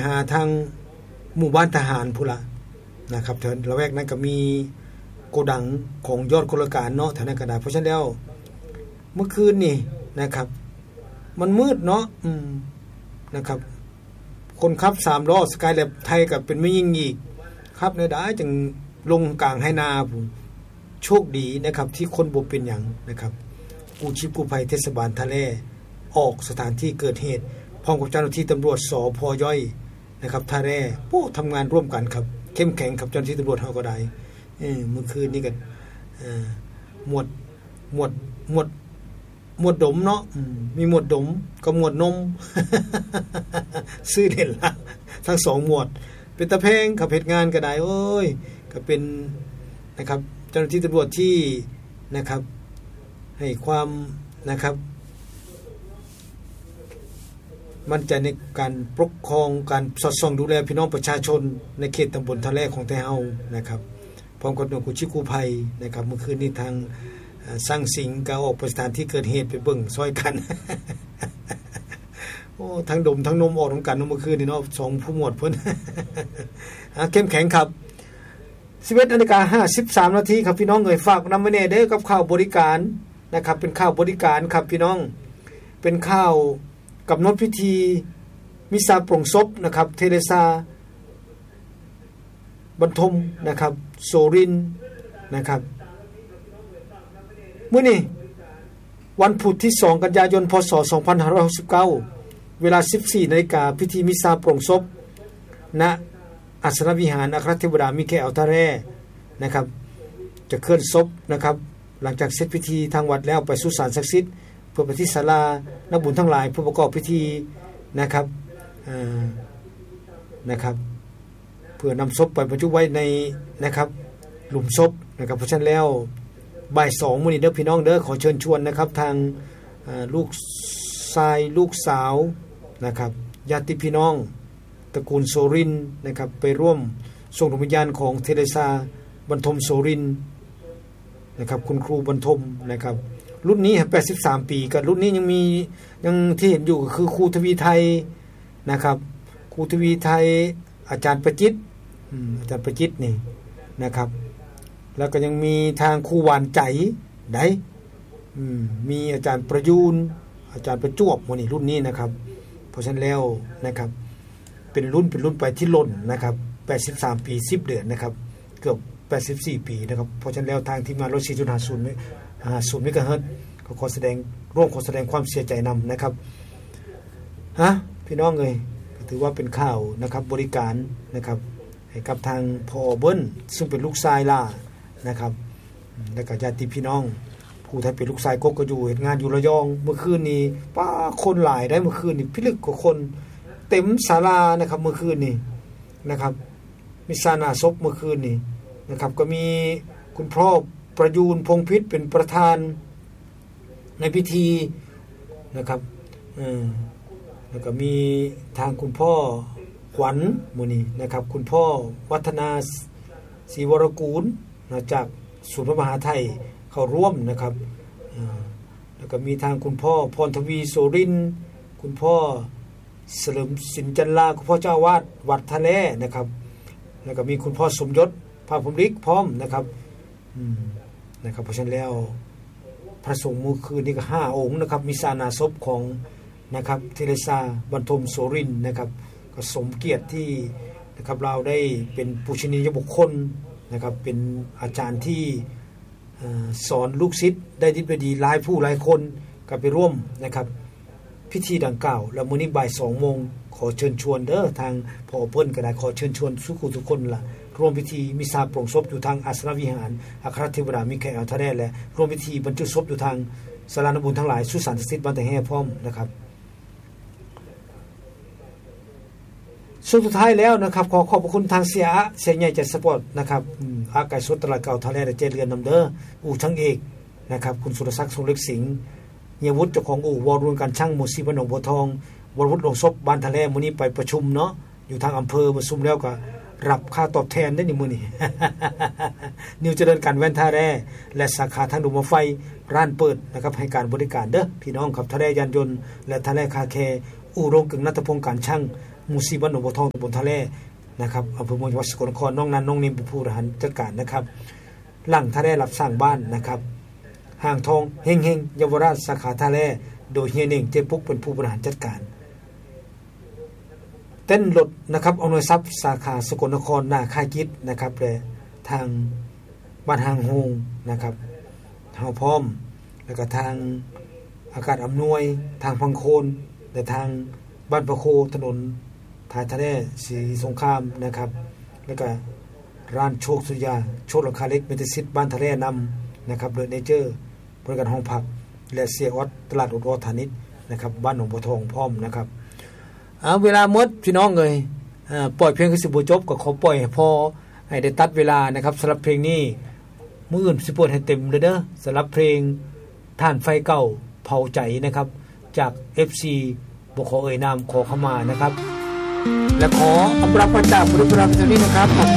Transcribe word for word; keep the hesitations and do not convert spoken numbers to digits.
หาทางหมู่บ้านทหารพุ่นล่ะนะครับแถวละแวกนั้นก็มีโกดังของยอดกลการเนาะแถวนั้นก็ได้เพราะฉะนั้นแล้วเมื่อคืนนี่นะครับมันมืดเนาะอืมนะครับคนขับสามล้อสกายแลบไทยก็เป็นไม่ยิ่งอีกครับในได้จึงลงกลางให้นาผมโชคดีนะครับที่คนบ่เป็นหยังนะครับกู้ชีพกู้ภัยเทศบาลทะเลออกสถานที่เกิดเหตุพร้อมกับเจ้าหน้าที่ตำรวจสภ.ย่อยนะครับทะเลโอ้ทำงานร่วมกันครับเข้มแข็งครับเจ้าหน้าที่ตำรวจเฮาก็ได้เออเมื่อคืนนี้ก็เอ่อหมวดหมวดหมวดหมวดดมเนาะมีหมวดดมกับหมวดนม ซื้อเด่นละทั้งสองหมวดเป็นตะแพงกับเฮ็ดงานก็ได้โอ้ยก็เป็นนะครับเจ้าหน้าที่ตำรวจที่นะครับให้ความนะครับมั่นใจในการปกครองการสอดส่องดูแลพี่น้องประชาชนในเขตตำบลทะเลของไทเฮานะครับพร้อมกับหน่วยกู้ชีพกู้ภัยนะครับเมื่อคืนนี้ทางสร้างสิงห์ก็ออกไปสถานที่เกิดเหตุไปเบิ่งซอยกัน โอ้ทั้งดมทั้งนมออกนํากันเมื่อคืนนี่เนาะสองผู้หมวดเพิ่น เข้มแข็งครับ สิบเอ็ดนาฬิกาห้าสิบสามนาทีครับพี่น้องเอ่ยฝากนำไว้แน่เด้อกับข่าวบริการนะครับเป็นข่าวบริการครับพี่น้องเป็นข่าวกำหนดพิธีมิสาปลงศพนะครับเทเรซาบรรทมนะครับโสรินนะครับมื้อนี้วันพุธที่สองกันยายนพ.ศ. สองพันห้าร้อยหกสิบเก้าเวลา สิบสี่นาฬิกา พิธีมิสาปลงศพณอาสนวิหารอัครเทวดามิเคเอลทาเรนะครับจะเคลื่อนศพนะครับหลังจากเสร็จพิธีทางวัดแล้วไปสุสานศักดิ์สิทธิ์เพื่อไปที่ศาลานักบุญทั้งหลายเพื่อประกอบพิธีนะครับอ่านะครับเพื่อนำศพไปบรรจุไว้ในนะครับหลุมศพนะครับเพราะฉะนั้นแล้วบ่ายสองมื้อนี้เด้อพี่น้องเด้อขอเชิญชวนนะครับทางลูกชายลูกสาวนะครับญาติพี่น้องตระกูลโสรินนะครับไปร่วมส่งดวงวิญญาณของเทเรซาบรรทมโสรินนะครับคุณครูบรรทมนะครับรุ่นนี้แปดสิบสามปีกับรุ่นนี้ยังมียังที่เห็นอยู่ก็คือครูทวีไทยนะครับครูทวีไทยอาจารย์ประจิตอืมอาจารย์ประจิตนี่นะครับแล้วก็ยังมีทางครูหวานใจได้อืมมีอาจารย์ประยูนอาจารย์ประจวบหมู่นี้รุ่นนี้นะครับเพราะฉะนั้นแล้วนะครับเป็นรุ่นเป็นรุ่นไปที่ล้นนะครับแปดสิบสามปีสิบเดือนนะครับเกือบแปดสิบสี่ปีนะครับเพราะฉะนั้นแล้วทางทีมงาน หนึ่งร้อยสี่จุดห้าศูนย์ ห้าสิบ เมกะเฮิรตซ์ก็ขอแสดงร่วมขอแสดงความเสียใจนํานะครับฮะพี่น้องเอ้ยก็ถือว่าเป็นข่าวนะครับบริการนะครับให้กับทางพ่อเบิ้นซึ่งเป็นลูกชายล่ะนะครับแล้วก็ญาติพี่น้องผู้ที่เป็นลูกชายกกก็อยู่เฮ็ดงานอยู่ระยองเมื่อคืนนี้ป้าคนหลายได้เมื่อคืนนี้พิลึกกว่าคนเต็มศาลานะครับเมื่อคืนนี้นะครับมีศาลาศพเมื่อคืนนี้นะครับก็มีคุณพ่อประยูนพงษ์พิษเป็นประธานในพิธีนะครับเออแล้วก็มีทางคุณพ่อขวัญหมู่นี้นะครับคุณพ่อวัฒนาศรีวรกูลมาจากศูนย์พระมหาไทยเข้าร่วมนะครับเออแล้วก็มีทางคุณพ่อพรทวีโสรินคุณพ่อเสริมสินจันลาคุณพ่อเจ้าวาดวัดทะเลนะครับแล้วก็มีคุณพ่อสมยศภาพพรหมฤทธิ์พร้อมนะครับอืมนะครับเพราะฉะนั้นแล้วพระสงฆ์มื้อคืนนี้ก็ห้าองค์นะครับมีศาลาศพของนะครับเทเรซาบรรทมโสรินนะครับก็สมเกียรติที่นะครับเราได้เป็นปูชนียบุคคลนะครับเป็นอาจารย์ที่เอ่อสอนลูกศิษย์ได้ดิบดีหลายผู้หลายคนก็ไปร่วมนะครับพิธีดังกล่าวแล้วมื้อนี้บ่าย สองโมงขอเชิญชวนเด้อทางพ่อเพิ่นก็ได้ขอเชิญชวนทุกคนล่ะร่วมพิธีมิสาปลงศพอยู่ทางอาสนวิหารอัครเทวดามิเคเอลทาเรและร่วมพิธีบรรจุศพอยู่ทางศาลานักบุญทั้งหลายสุสานศักดิ์สิทธิ์บ้านตะแฮพร้อมนะครับสุดท้ายแล้วนะครับขอขอบคุณทางเสียเสียใหญ่ใจสปอร์ตนะครับอืมอากาศสดตลาดเก่าทะเลและเจเรือนนำเด้ออู่ช่างเอกนะครับคุณสุรศักดิ์ทรงเล็กสิงห์เฮียวุฒิเจ้าของอู่วอรุณการช่างหมู่สี่บ้านหนองบัวทองวรวุฒิลงศพบ้านทะเลมื้อนี้ไปประชุมเนาะอยู่ทางอำเภอประชุมแล้วก็รับค่าตอบแทนได้ในมื้อนี้ นิวเจริญการแว่นท่าแร่และสาขาทางดุมไฟร้านเปิดนะครับให้การบริการเด้อพี่น้องครับทะเลยานยนต์และทะเลคาแคอู่โรงกึ่งนัตพงศ์การช่างหมู่สี่บ้านหนองบัวทองตำบลทะเลนะครับอำเภอเมืองจังหวัดสกลนครน้องนั้นน้องนิ่มผู้บริหารจัดการนะครับหลังทะเลรับสร้างบ้านนะครับห้างทองเฮงเฮงเยาวราชสาขาทะเลโดยเฮียเน่งเจปุกเป็นผู้บริหารจัดการเต้นรถนะครับอำนวยทรัพย์สาขาสกลนครหน้าค่ายกิจนะครับและทางบ้านหางโฮงนะครับเฮาพร้อมแล้วก็ทางอากาศอำนวยทางพังโคนและทางบ้านประโคถนนท้ายทะเลศรีสงครามนะครับแล้วก็ร้านโชคสุริยาโชคราคาเล็กเมทิซิตบ้านทะเลนำนะครับเดอะเนเจอร์บริการห้องพักและเสียออดตลาดอุดรธานีนะครับบ้านหนองบัวทองพร้อมนะครับเอาเวลาหมดพี่น้องเอ้ยเอ่อปล่อยเพลงคือสิบ่จบก็ขอปล่อยให้พอให้ได้ตัดเวลานะครับสำหรับเพลงนี้มื้ออื่นสิเปิดให้เต็มเลยเด้อสำหรับเพลงท่านไฟเก่าเผาใจนะครับจาก เอฟ ซี บ่ขอเอ่ยนามขอเข้ามานะครับและขออำลาพระเจ้าพระพุทธเจ้านี้นะครับ